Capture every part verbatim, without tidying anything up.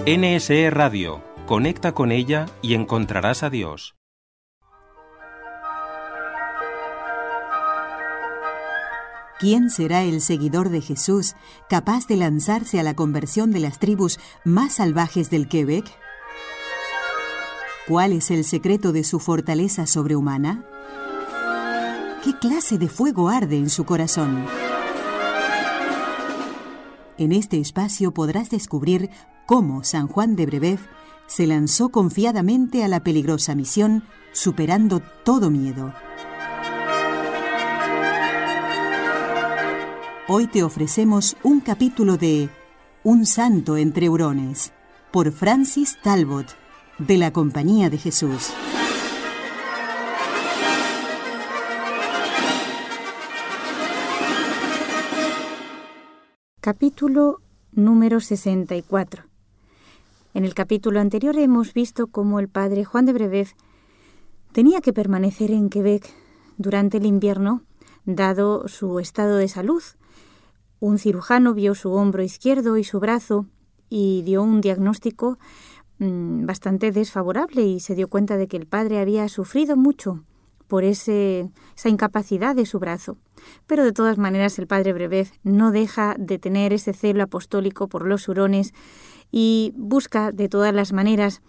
N S E Radio. Conecta con ella y encontrarás a Dios. ¿Quién será el seguidor de Jesús capaz de lanzarse a la conversión de las tribus más salvajes del Quebec? ¿Cuál es el secreto de su fortaleza sobrehumana? ¿Qué clase de fuego arde en su corazón? En este espacio podrás descubrir cómo San Juan de Brébeuf se lanzó confiadamente a la peligrosa misión, superando todo miedo. Hoy te ofrecemos un capítulo de Un santo entre hurones, por Francis Talbot, de la Compañía de Jesús. Capítulo número sesenta y cuatro. En el capítulo anterior hemos visto cómo el padre Juan de Brébeuf tenía que permanecer en Quebec durante el invierno, dado su estado de salud. Un cirujano vio su hombro izquierdo y su brazo y dio un diagnóstico mmm, bastante desfavorable y se dio cuenta de que el padre había sufrido mucho por ese, esa incapacidad de su brazo. Pero de todas maneras el padre Brébeuf no deja de tener ese celo apostólico por los hurones y busca de todas las maneras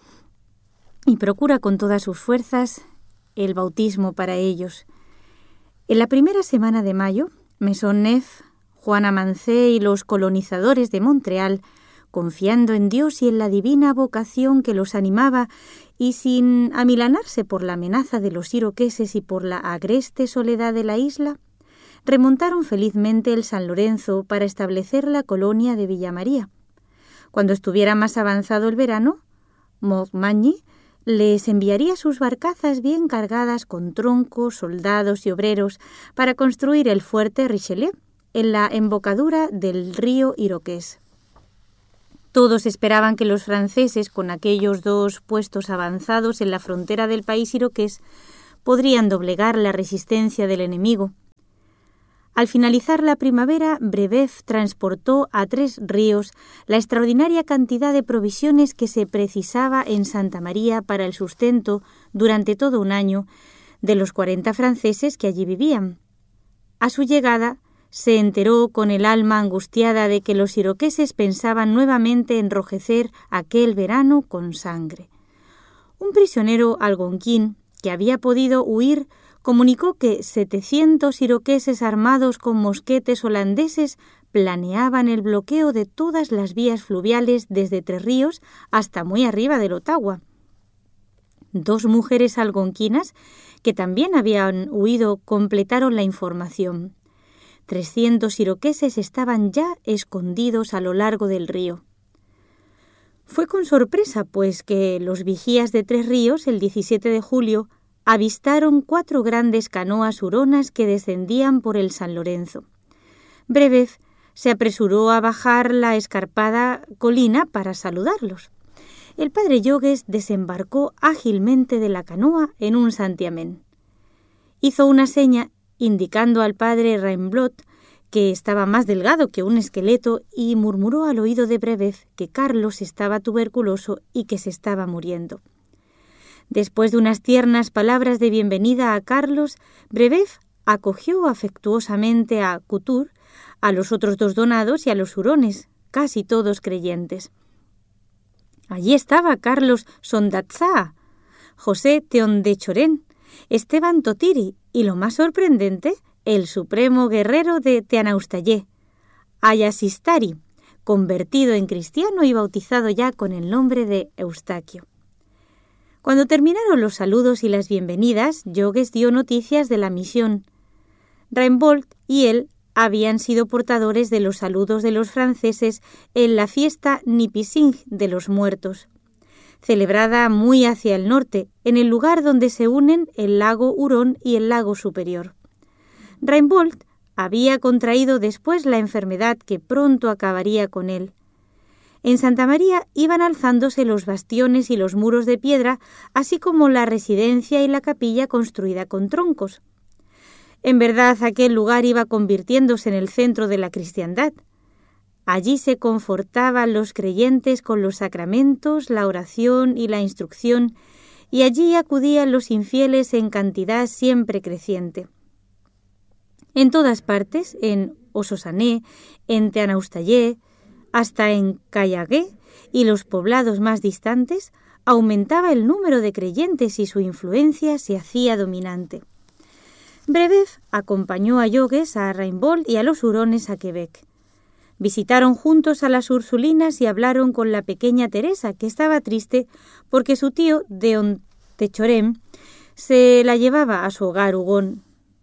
y procura con todas sus fuerzas el bautismo para ellos. En la primera semana de mayo, Maisonneuve, Juana Mancé y los colonizadores de Montreal, confiando en Dios y en la divina vocación que los animaba y sin amilanarse por la amenaza de los iroqueses y por la agreste soledad de la isla, remontaron felizmente el San Lorenzo para establecer la colonia de Villa María. Cuando estuviera más avanzado el verano, Montmagny les enviaría sus barcazas bien cargadas con troncos, soldados y obreros para construir el fuerte Richelieu en la embocadura del río Iroqués. Todos esperaban que los franceses, con aquellos dos puestos avanzados en la frontera del país iroqués, podrían doblegar la resistencia del enemigo. Al finalizar la primavera, Brébeuf transportó a Tres Ríos la extraordinaria cantidad de provisiones que se precisaba en Santa María para el sustento durante todo un año de los cuarenta franceses que allí vivían. A su llegada, se enteró con el alma angustiada de que los iroqueses pensaban nuevamente enrojecer aquel verano con sangre. Un prisionero algonquín que había podido huir comunicó que setecientos iroqueses armados con mosquetes holandeses planeaban el bloqueo de todas las vías fluviales desde Tres Ríos hasta muy arriba del Ottawa. Dos mujeres algonquinas que también habían huido completaron la información. Trescientos iroqueses estaban ya escondidos a lo largo del río. Fue con sorpresa, pues, que los vigías de Tres Ríos, el diecisiete de julio, avistaron cuatro grandes canoas huronas que descendían por el San Lorenzo. Brébeuf se apresuró a bajar la escarpada colina para saludarlos. El padre Jogues desembarcó ágilmente de la canoa en un santiamén. Hizo una seña indicando al padre Raimblot que estaba más delgado que un esqueleto y murmuró al oído de Brébeuf que Carlos estaba tuberculoso y que se estaba muriendo. Después de unas tiernas palabras de bienvenida a Carlos, Brébeuf acogió afectuosamente a Couture, a los otros dos donados y a los hurones, casi todos creyentes. Allí estaba Carlos Sondatzá, José Teón de Chorén, Esteban Totiri y, lo más sorprendente, el supremo guerrero de Teanaustayé, Ayasistari, convertido en cristiano y bautizado ya con el nombre de Eustaquio. Cuando terminaron los saludos y las bienvenidas, Jogues dio noticias de la misión. Raimbold y él habían sido portadores de los saludos de los franceses en la fiesta Nipissing de los muertos, celebrada muy hacia el norte, en el lugar donde se unen el lago Hurón y el lago Superior. Raimbold había contraído después la enfermedad que pronto acabaría con él. En Santa María iban alzándose los bastiones y los muros de piedra, así como la residencia y la capilla construida con troncos. En verdad, aquel lugar iba convirtiéndose en el centro de la cristiandad. Allí se confortaban los creyentes con los sacramentos, la oración y la instrucción, y allí acudían los infieles en cantidad siempre creciente. En todas partes, en Ososané, en Teanaustayé, hasta en Cayagué y los poblados más distantes, aumentaba el número de creyentes y su influencia se hacía dominante. Brebev acompañó a Yogues a Raimbold y a los hurones a Quebec. Visitaron juntos a las ursulinas y hablaron con la pequeña Teresa, que estaba triste porque su tío, Deon Techorem, se la llevaba a su hogar hugón.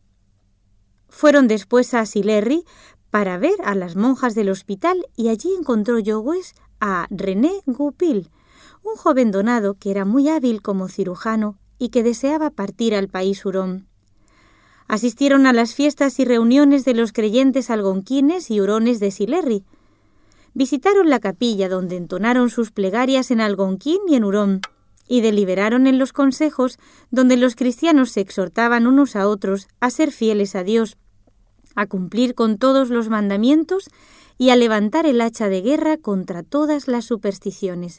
Fueron después a Sillery para ver a las monjas del hospital y allí encontró Yogues a René Goupil, un joven donado que era muy hábil como cirujano y que deseaba partir al país hurón. Asistieron a las fiestas y reuniones de los creyentes algonquines y hurones de Sillery. Visitaron la capilla donde entonaron sus plegarias en algonquín y en hurón, y deliberaron en los consejos donde los cristianos se exhortaban unos a otros a ser fieles a Dios, a cumplir con todos los mandamientos y a levantar el hacha de guerra contra todas las supersticiones.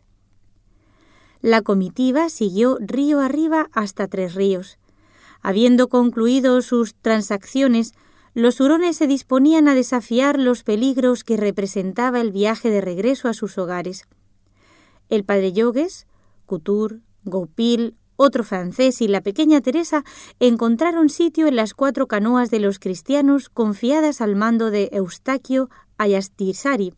La comitiva siguió río arriba hasta Tres Ríos. Habiendo concluido sus transacciones, los hurones se disponían a desafiar los peligros que representaba el viaje de regreso a sus hogares. El padre Yogues, Couture, Goupil, otro francés y la pequeña Teresa encontraron sitio en las cuatro canoas de los cristianos confiadas al mando de Eustaquio Ayastisari.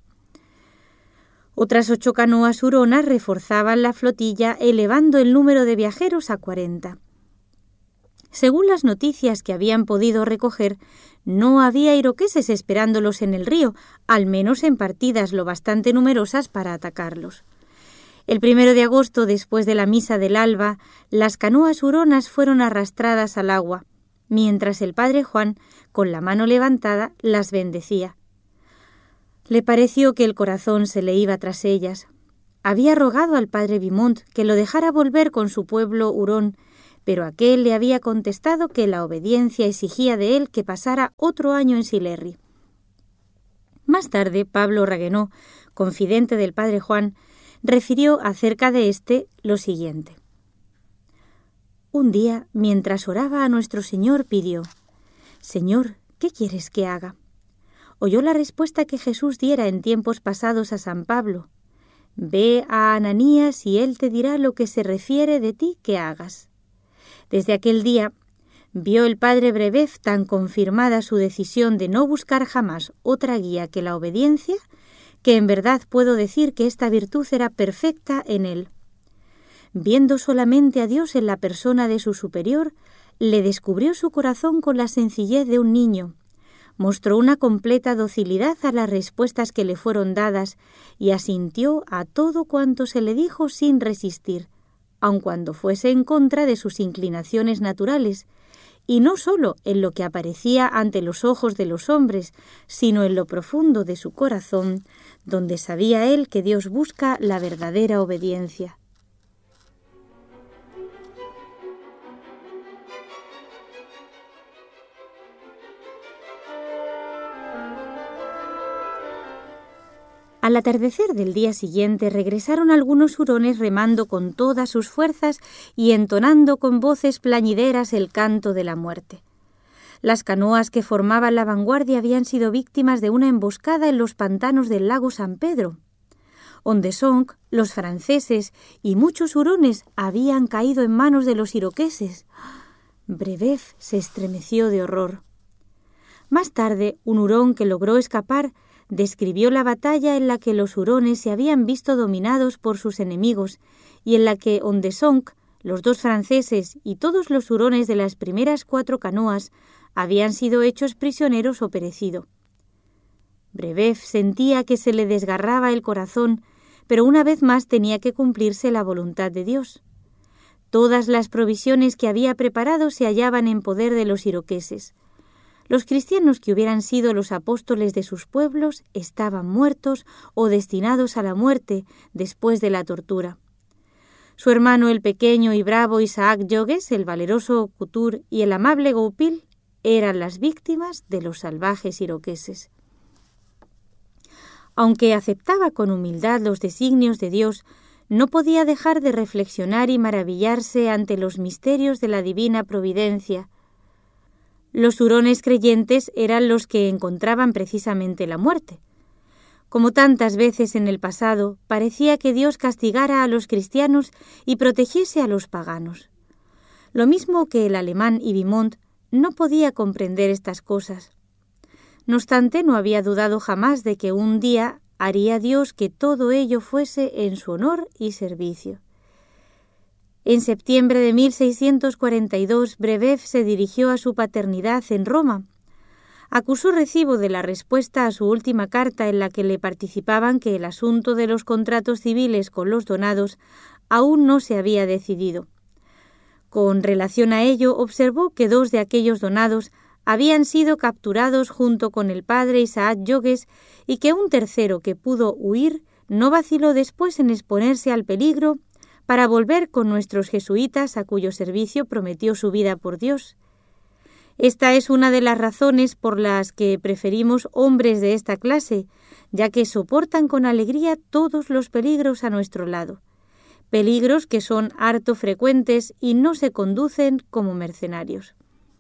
Otras ocho canoas huronas reforzaban la flotilla, elevando el número de viajeros a cuarenta. Según las noticias que habían podido recoger, no había iroqueses esperándolos en el río, al menos en partidas lo bastante numerosas para atacarlos. El primero de agosto, después de la misa del alba, las canoas huronas fueron arrastradas al agua, mientras el padre Juan, con la mano levantada, las bendecía. Le pareció que el corazón se le iba tras ellas. Había rogado al padre Vimont que lo dejara volver con su pueblo hurón, pero aquél le había contestado que la obediencia exigía de él que pasara otro año en Sillery. Más tarde, Pablo Raguenot, confidente del padre Juan, refirió acerca de éste lo siguiente. Un día, mientras oraba a nuestro Señor, pidió: «Señor, ¿qué quieres que haga?». Oyó la respuesta que Jesús diera en tiempos pasados a San Pablo: «Ve a Ananías y él te dirá lo que se refiere de ti que hagas». Desde aquel día vio el padre Brebev tan confirmada su decisión de no buscar jamás otra guía que la obediencia, que en verdad puedo decir que esta virtud era perfecta en él. Viendo solamente a Dios en la persona de su superior, le descubrió su corazón con la sencillez de un niño, mostró una completa docilidad a las respuestas que le fueron dadas y asintió a todo cuanto se le dijo sin resistir, aun cuando fuese en contra de sus inclinaciones naturales, y no sólo en lo que aparecía ante los ojos de los hombres, sino en lo profundo de su corazón, donde sabía él que Dios busca la verdadera obediencia. Al atardecer del día siguiente regresaron algunos hurones remando con todas sus fuerzas y entonando con voces plañideras el canto de la muerte. Las canoas que formaban la vanguardia habían sido víctimas de una emboscada en los pantanos del lago San Pedro. Ondesonc, los franceses y muchos hurones habían caído en manos de los iroqueses. Brebev se estremeció de horror. Más tarde, un hurón que logró escapar describió la batalla en la que los hurones se habían visto dominados por sus enemigos y en la que Ondesonc, los dos franceses y todos los hurones de las primeras cuatro canoas habían sido hechos prisioneros o perecido. Brebev sentía que se le desgarraba el corazón, pero una vez más tenía que cumplirse la voluntad de Dios. Todas las provisiones que había preparado se hallaban en poder de los iroqueses. Los cristianos que hubieran sido los apóstoles de sus pueblos estaban muertos o destinados a la muerte después de la tortura. Su hermano el pequeño y bravo Isaac Yogues, el valeroso Couture y el amable Goupil eran las víctimas de los salvajes iroqueses. Aunque aceptaba con humildad los designios de Dios, no podía dejar de reflexionar y maravillarse ante los misterios de la divina providencia. Los hurones creyentes eran los que encontraban precisamente la muerte. Como tantas veces en el pasado, parecía que Dios castigara a los cristianos y protegiese a los paganos. Lo mismo que el alemán Ibimont no podía comprender estas cosas. No obstante, no había dudado jamás de que un día haría Dios que todo ello fuese en su honor y servicio. En septiembre de mil seiscientos cuarenta y dos, Brebeuf se dirigió a su paternidad en Roma. Acusó recibo de la respuesta a su última carta en la que le participaban que el asunto de los contratos civiles con los donados aún no se había decidido. Con relación a ello, observó que dos de aquellos donados habían sido capturados junto con el padre Isaac Jogues y que un tercero que pudo huir no vaciló después en exponerse al peligro para volver con nuestros jesuitas a cuyo servicio prometió su vida por Dios. Esta es una de las razones por las que preferimos hombres de esta clase, ya que soportan con alegría todos los peligros a nuestro lado, peligros que son harto frecuentes y no se conducen como mercenarios.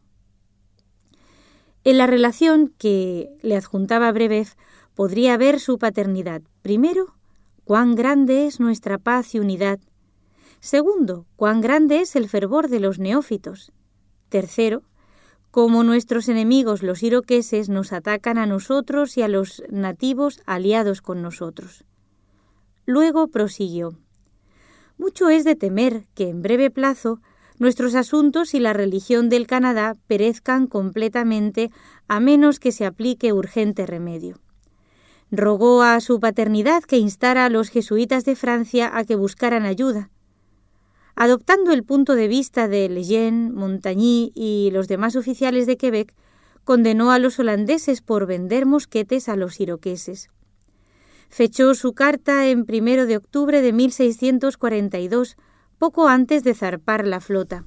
En la relación que le adjuntaba Brebeuf podría ver su paternidad. Primero, cuán grande es nuestra paz y unidad. Segundo, cuán grande es el fervor de los neófitos. Tercero, cómo nuestros enemigos los iroqueses nos atacan a nosotros y a los nativos aliados con nosotros. Luego prosiguió. Mucho es de temer que en breve plazo nuestros asuntos y la religión del Canadá perezcan completamente a menos que se aplique urgente remedio. Rogó a su paternidad que instara a los jesuitas de Francia a que buscaran ayuda. Adoptando el punto de vista de Lejeune, Montagny y los demás oficiales de Quebec, condenó a los holandeses por vender mosquetes a los iroqueses. Fechó su carta en primero de octubre de mil seiscientos cuarenta y dos, poco antes de zarpar la flota.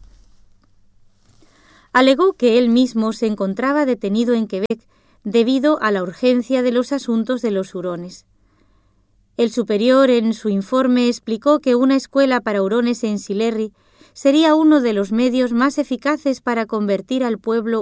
Alegó que él mismo se encontraba detenido en Quebec debido a la urgencia de los asuntos de los hurones. El superior en su informe explicó que una escuela para hurones en Sillery sería uno de los medios más eficaces para convertir al pueblo